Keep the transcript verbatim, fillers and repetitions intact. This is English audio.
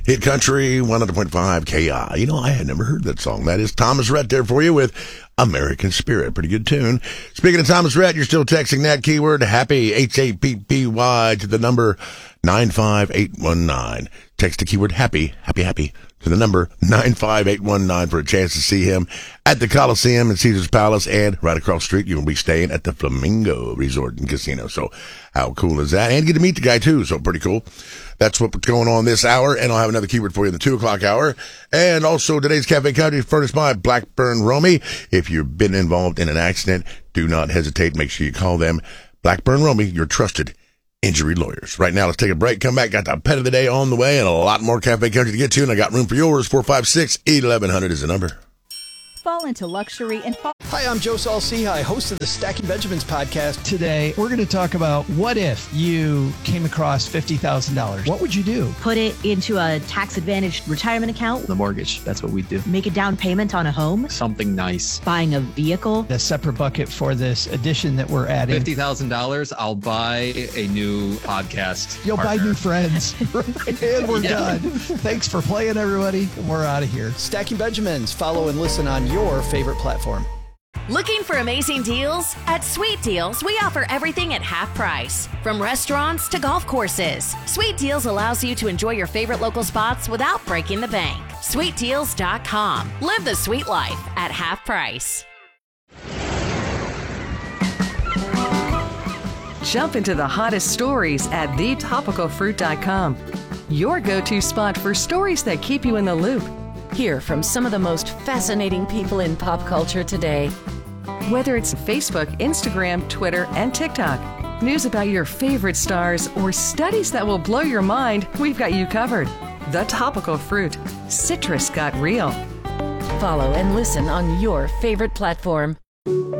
Hit Country one hundred point five K I. You know, I had never heard that song. That is Thomas Rhett there for you with American Spirit. Pretty good tune. Speaking of Thomas Rhett, you're still texting that keyword, happy, H A P P Y, to the number nine five eight one nine. Text the keyword happy, happy, happy, to the number nine five eight one nine for a chance to see him at the Coliseum in Caesar's Palace, and right across the street, you'll be staying at the Flamingo Resort and Casino. So how cool is that? And get to meet the guy, too, so pretty cool. That's what's going on this hour, and I'll have another keyword for you in the two o'clock hour. And also, today's Cafe Country is furnished by Blackburn Romy. If you've been involved in an accident, do not hesitate. Make sure you call them. Blackburn Romy, your trusted injury lawyers. Right now, let's take a break. Come back. Got the pet of the day on the way and a lot more Cafe Country to get to, and I got room for yours. four five six, eleven hundred is the number. Fall into luxury and fall. Hi, I'm Joe Saul-Sehy, host of the Stacking Benjamins podcast. Today, we're going to talk about what if you came across fifty thousand dollars. What would you do? Put it into a tax-advantaged retirement account. The mortgage, that's what we do. Make a down payment on a home. Something nice. Buying a vehicle. A separate bucket for this addition that we're adding. fifty thousand dollars, I'll buy a new podcast You'll partner. buy new friends. And we're Yeah. done. Thanks for playing, everybody. We're out of here. Stacking Benjamins. Follow and listen on your favorite platform. Looking for amazing deals? At Sweet Deals, we offer everything at half price. From restaurants to golf courses, Sweet Deals allows you to enjoy your favorite local spots without breaking the bank. sweet deals dot com. Live the sweet life at half price. Jump into the hottest stories at the topical fruit dot com. Your go-to spot for stories that keep you in the loop. Hear from some of the most fascinating people in pop culture today. Whether it's Facebook, Instagram, Twitter, and TikTok, news about your favorite stars, or studies that will blow your mind, we've got you covered. The Topical Fruit. Citrus got real. Follow and listen on your favorite platform.